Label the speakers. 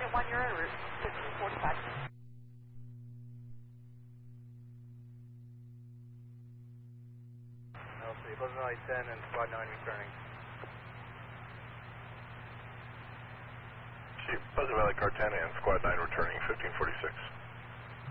Speaker 1: 1, you're en route, 1545.
Speaker 2: LC, Pleasant Valley 10 and Squad 9 returning.
Speaker 3: Chief, Pleasant Valley Car 10 and Squad 9 returning, 1546.